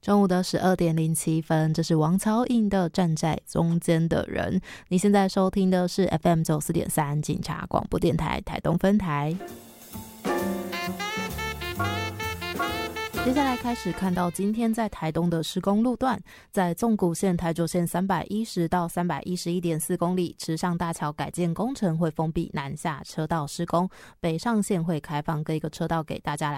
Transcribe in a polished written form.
中午的12:07，这是王超印的《站在中间的人》。你现在收听的是 FM94.3 警察广播电台台东分台。接下来开始看到今天在台东的施工路段，在纵谷线、台九线310到311.4公里，池上大桥改建工程会封闭南下车道施工，北上线会开放各一个车道给大家来